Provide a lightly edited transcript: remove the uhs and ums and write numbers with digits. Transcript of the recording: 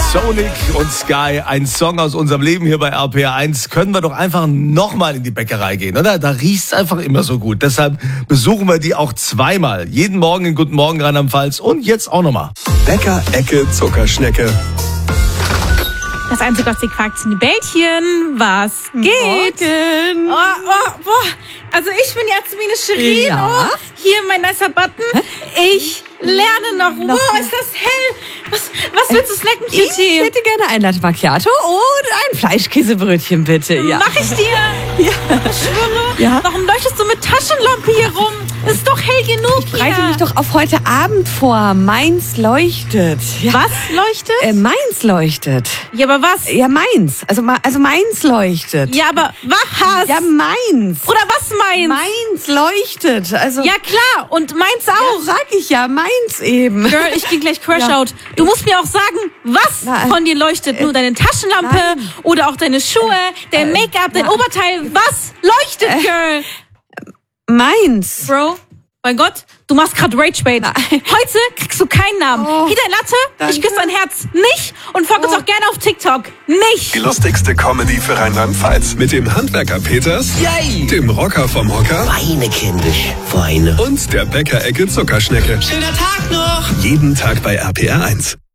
Sonic und Sky, ein Song aus unserem Leben hier bei RPR1. Können wir doch einfach nochmal in die Bäckerei gehen, oder? Da riecht's einfach immer so gut. Deshalb besuchen wir die auch zweimal. Jeden Morgen in Guten Morgen Rheinland-Pfalz und jetzt auch nochmal. Bäcker-Ecke Zuckerschnecke. Das Einzige, was sie fragt, sind die Bällchen. Was geht? Morgen. Also ich bin Jasmine Shirin. Ja. Oh, hier mein nicer Button. Ich lerne noch. Wow, ist das hell. Was willst du snacken, Ich Cutie? hätte gerne ein Latte Macchiato und ein Fleischkäsebrötchen, bitte. Ja. Mach ich dir? Ja. Ich schwöre. Ja. Warum leuchtest du mit Taschenlampe hier rum? Ist doch hell genug Ich bereite mich doch auf heute Abend vor. Mainz leuchtet. Ja. Was leuchtet? Mainz leuchtet. Ja, aber was? Ja, Mainz. Also Mainz leuchtet. Ja, aber was? Ja, Mainz. Oder was meins? Mainz leuchtet. Also Ja, klar. Und meins ja, auch. sag ich ja, Mainz eben. Girl, ich gehe gleich Crash Ja. out. Du musst mir auch sagen, was Nein. von dir leuchtet. Nur deine Taschenlampe Nein. oder auch deine Schuhe, dein Make-up, dein Oberteil. Was leuchtet, Girl? Mainz. Bro, mein Gott, du machst grad Ragebait. Heute kriegst du keinen Namen. Oh, Hier dein Latte, danke. ich küsse dein Herz. Nicht und folg uns auch gerne auf TikTok. Nicht. Die lustigste Comedy für Rheinland-Pfalz. Mit dem Handwerker Peters, Yay! dem Rocker vom Hocker Feine kindisch, feine. und der Bäcker-Ecke Zuckerschnecke. Schöner Tag noch! Jeden Tag bei RPR1.